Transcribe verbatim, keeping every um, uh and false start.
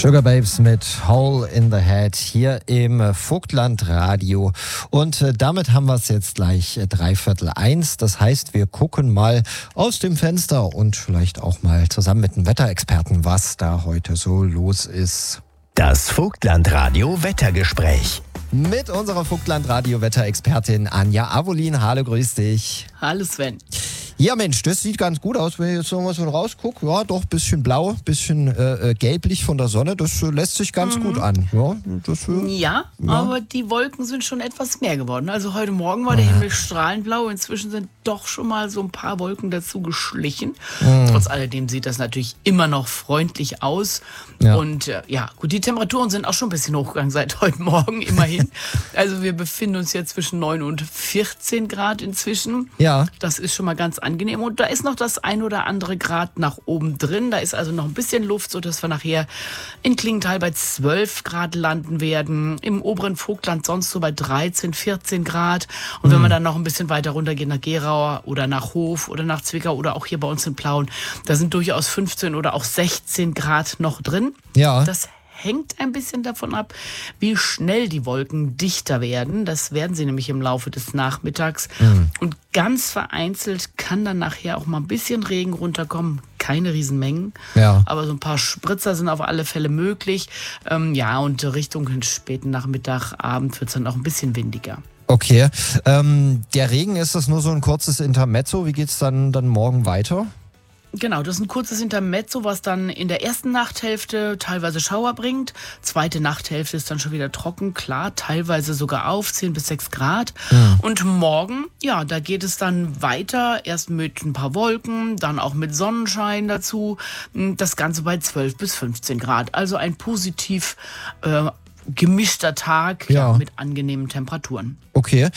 Sugarbabes mit Hole in the Head hier im Vogtland Radio. Und äh, damit haben wir es jetzt gleich äh, dreiviertel eins. Das heißt, wir gucken mal aus dem Fenster und vielleicht auch mal zusammen mit dem Wetterexperten, was da heute so los ist. Das Vogtland Radio Wettergespräch. Mit unserer Vogtland Radio Wetterexpertin Anja Avolin. Hallo, grüß dich. Hallo Sven. Ja Mensch, das sieht ganz gut aus, wenn ich jetzt noch mal so rausgucke. Ja, doch, bisschen blau, bisschen äh, gelblich von der Sonne. Das äh, lässt sich ganz mhm. gut an. Ja, das, äh, ja, ja, aber die Wolken sind schon etwas mehr geworden. Also heute Morgen war der Himmel strahlend blau. Inzwischen sind doch schon mal so ein paar Wolken dazu geschlichen. Mhm. Trotz alledem sieht das natürlich immer noch freundlich aus. Ja. Und äh, ja, gut, die Temperaturen sind auch schon ein bisschen hochgegangen seit heute Morgen, immerhin. Also wir befinden uns jetzt zwischen neun und vierzehn Grad inzwischen. Ja. Das ist schon mal ganz angenehm. Und da ist noch das ein oder andere Grad nach oben drin. Da ist also noch ein bisschen Luft, sodass wir nachher in Klingenthal bei zwölf Grad landen werden. Im oberen Vogtland sonst so bei dreizehn, vierzehn Grad. Und mhm. wenn wir dann noch ein bisschen weiter runter gehen, nach Gerau oder nach Hof oder nach Zwickau oder auch hier bei uns in Plauen, da sind durchaus fünfzehn oder auch sechzehn Grad noch drin. Ja. Das hängt ein bisschen davon ab, wie schnell die Wolken dichter werden. Das werden sie nämlich im Laufe des Nachmittags. Mhm. Und ganz vereinzelt kann dann nachher auch mal ein bisschen Regen runterkommen. Keine Riesenmengen, ja. aber so ein paar Spritzer sind auf alle Fälle möglich. Ähm, ja, und Richtung späten Nachmittag, Abend wird es dann auch ein bisschen windiger. Okay, ähm, der Regen, ist das nur so ein kurzes Intermezzo? Wie geht es dann, dann morgen weiter? Genau, das ist ein kurzes Intermezzo, was dann in der ersten Nachthälfte teilweise Schauer bringt. Zweite Nachthälfte ist dann schon wieder trocken, klar, teilweise sogar auf zehn bis sechs Grad. Mhm. Und morgen, ja, da geht es dann weiter, erst mit ein paar Wolken, dann auch mit Sonnenschein dazu. Das Ganze bei zwölf bis fünfzehn Grad. Also ein positiv äh, gemischter Tag ja. Ja, mit angenehmen Temperaturen. Okay.